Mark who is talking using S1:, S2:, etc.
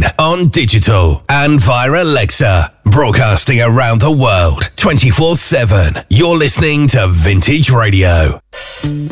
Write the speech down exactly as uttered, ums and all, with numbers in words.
S1: on digital, and via Alexa. Broadcasting around the world, twenty-four seven. You're listening to Vintage Radio.